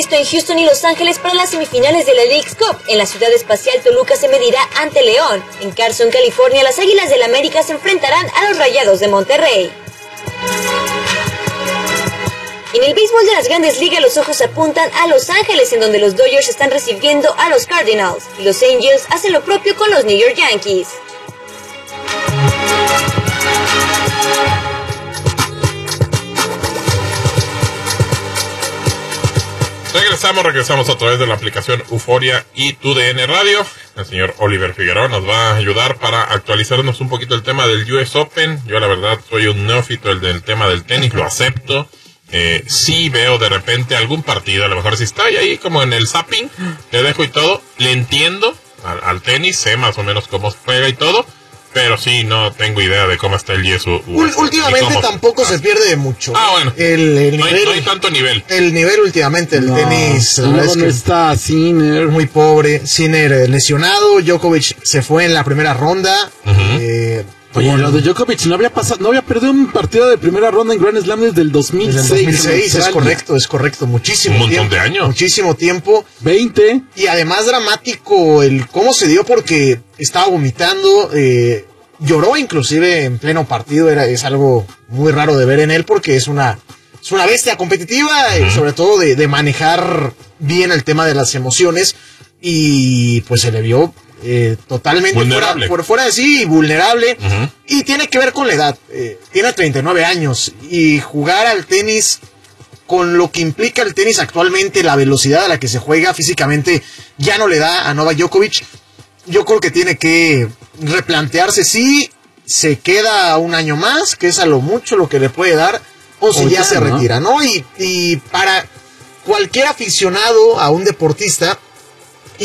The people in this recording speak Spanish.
listo en Houston y Los Ángeles para las semifinales de la Leagues Cup. En la ciudad espacial, Toluca se medirá ante León. En Carson, California, las Águilas del América se enfrentarán a los Rayados de Monterrey. En el béisbol de las Grandes Ligas, los ojos apuntan a Los Ángeles, en donde los Dodgers están recibiendo a los Cardinals, y los Angels hacen lo propio con los New York Yankees. Regresamos a través de la aplicación Euforia y TUDN Radio. El señor Oliver Figueroa nos va a ayudar para actualizarnos un poquito el tema del US Open. Yo la verdad soy un neófito del tema del tenis, lo acepto. Sí veo de repente algún partido, a lo mejor si está ahí como en el zapping, le dejo y todo, le entiendo al tenis, sé más o menos cómo juega y todo, pero sí no tengo idea de cómo está el US. Últimamente tampoco se pierde mucho. Bueno, el no nivel, hay tanto nivel. El nivel últimamente del tenis, no está Sinner. Muy pobre. Sinner lesionado, Djokovic se fue en la primera ronda. Oye, lo de Djokovic no había perdido un partido de primera ronda en Grand Slam desde el 2006. Desde el 2006, es correcto, muchísimo tiempo. Un montón de años. Muchísimo tiempo. 20. Y además dramático el cómo se dio, porque estaba vomitando, lloró inclusive en pleno partido. Es algo muy raro de ver en él, porque es una bestia competitiva, sobre todo de manejar bien el tema de las emociones, y pues se le vio totalmente fuera de sí, vulnerable. Y tiene que ver con la edad. Tiene 39 años y jugar al tenis con lo que implica el tenis actualmente, la velocidad a la que se juega físicamente, ya no le da a Novak Djokovic. Yo creo que tiene que replantearse si se queda un año más, que es a lo mucho lo que le puede dar, o si ya se retira, ¿no? Y para cualquier aficionado a un deportista,